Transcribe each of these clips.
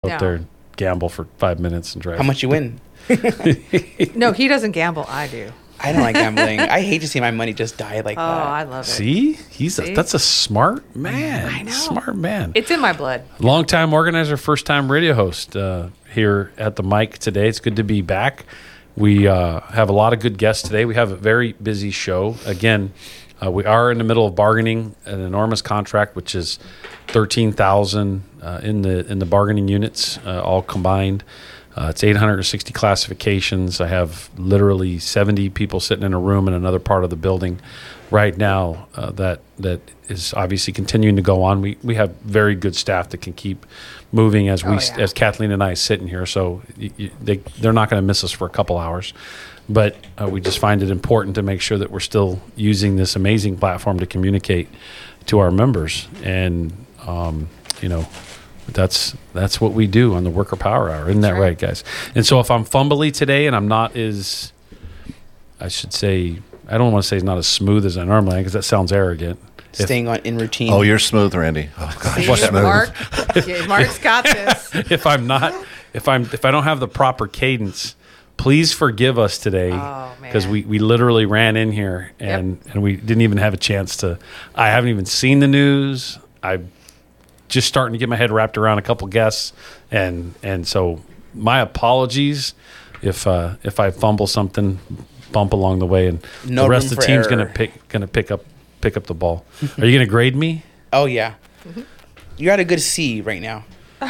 out there and gamble for 5 minutes and drive. How much you win? No, he doesn't gamble. I do. I don't like gambling. I hate to see my money just die like that. I love it. See? That's a smart man. I know. Smart man. It's in my blood. Long-time organizer, first-time radio host here at the mic today. It's good to be back. We have a lot of good guests today. We have a very busy show. Again, we are in the middle of bargaining an enormous contract, which is $13,000 in the bargaining units, all combined. It's 860 classifications. I have literally 70 people sitting in a room in another part of the building right now that is obviously continuing to go on. We have very good staff that can keep moving as as Kathleen and I sit in here. So they're not going to miss us for a couple hours. But we just find it important to make sure that we're still using this amazing platform to communicate to our members. And, that's what we do on the Worker Power Hour. Isn't that right, guys? And so if I'm fumbly today and I'm not as, I should say, I don't want to say it's not as smooth as I normally am because that sounds arrogant. Staying in routine. Oh, you're smooth, Randy. Oh, gosh, See, smooth. Mark's got this. If I don't have the proper cadence, please forgive us today because we literally ran in here and we didn't even have a chance to. I haven't even seen the news. I'm just starting to get my head wrapped around a couple guests, and so my apologies if I fumble something, bump along the way, and No the rest of the team's error. gonna pick up the ball. Are you gonna grade me? Oh, yeah. You're at a good C right now.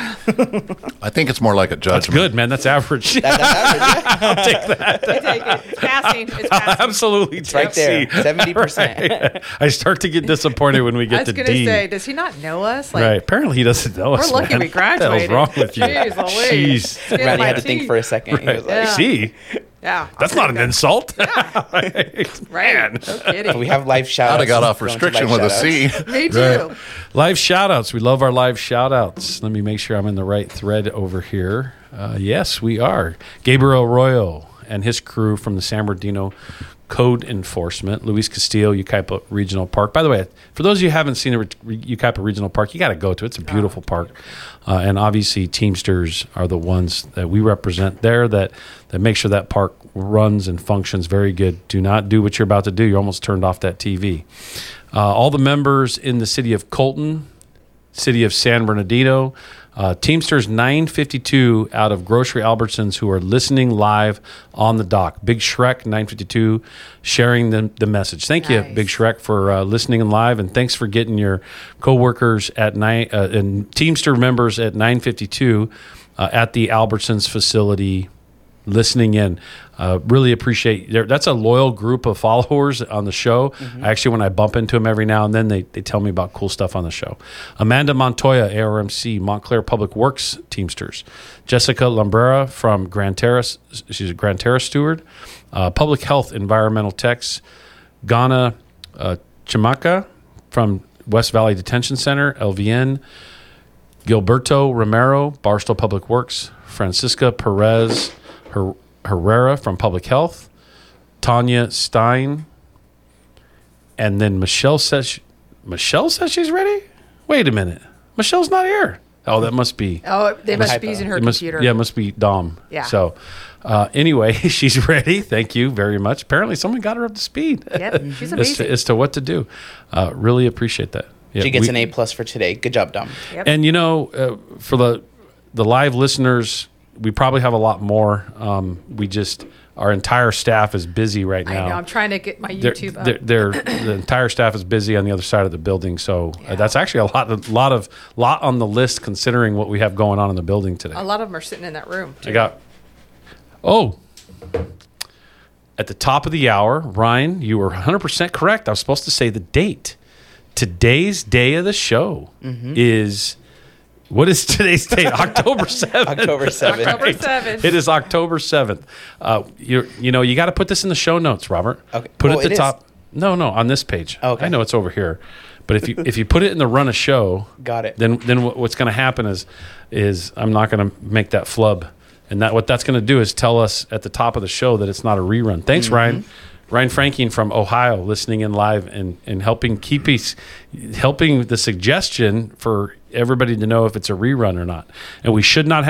I think it's more like a judgment. That's good, man. That's average. That's average. I'll take that. Take it. It's passing. It's I'll passing. absolutely It's right there. 70%. I start to get disappointed when we I get was to going to D. say, does he not know us? Right. Apparently he doesn't know us. We're lucky man. we graduated. What the hell's wrong with you? Jeez Louise. Jeez. Skin of Randy my had to think teeth. for a second. He was like, Yeah. See? Yeah. That's not an insult. Right. Man. No kidding. we have live shout outs. I'd have got off restriction with a C. Me too. Live shout-outs. We love our live shout-outs. Let me make sure I'm in the right thread over here. Yes, we are. Gabriel Arroyo and his crew from the San Bernardino Code Enforcement, Luis Castillo, Yucaipa Regional Park. By the way, for those of you who haven't seen Yucaipa Regional Park, you got to go to it. It's a beautiful park. And obviously, Teamsters are the ones that we represent there that make sure that park runs and functions very good. Do not do what you're about to do. You're almost turned off that TV. All the members in the city of Colton, city of San Bernardino, Teamsters 952 out of Grocery Albertsons who are listening live on the dock. Big Shrek 952 sharing the message. Thank you, Nice. Big Shrek, for listening live, and thanks for getting your coworkers at and Teamster members at 952 at the Albertsons facility listening in. Really appreciate that's a loyal group of followers on the show. Mm-hmm. Actually, when I bump into them every now and then, they tell me about cool stuff on the show. Amanda Montoya, ARMC, Montclair Public Works Teamsters. Jessica Lambrera from Grand Terrace, she's a Grand Terrace steward. Public Health Environmental Techs. Ghana Chimaka from West Valley Detention Center, LVN. Gilberto Romero, Barstow Public Works. Francisca Perez Herrera from Public Health, Tanya Stein, and then Michelle says she's ready? Wait a minute. Michelle's not here. Oh, that must be. Oh, they must be Typo. using her It must, computer. yeah, it must be Dom. Yeah. So, anyway, she's ready. Thank you very much. Apparently, someone got her up to speed. Yep, she's amazing. as to what to do. Really appreciate that. Yeah, She gets an A+ for today. Good job, Dom. Yep. And for the live listeners, we probably have a lot more. Our entire staff is busy right now. I know. I'm trying to get my They're- YouTube up. the entire staff is busy on the other side of the building, so that's actually a lot on the list considering what we have going on in the building today. A lot of them are sitting in that room. I got. At the top of the hour, Ryan, you were 100% correct. I was supposed to say the date. Today's day of the show is. What is today's date? October 7th. October 7th. October 7th. It is October 7th. You got to put this in the show notes, Robert. Okay. Put Oh, it at the it top. No, on this page. Okay. I know it's over here. But if you put it in the run of show, Got it. Then what's going to happen is I'm not going to make that flub. And what that's going to do is tell us at the top of the show that it's not a rerun. Thanks, Ryan, Ryan Franking from Ohio, listening in live and helping helping the suggestion for everybody to know if it's a rerun or not. And we should not have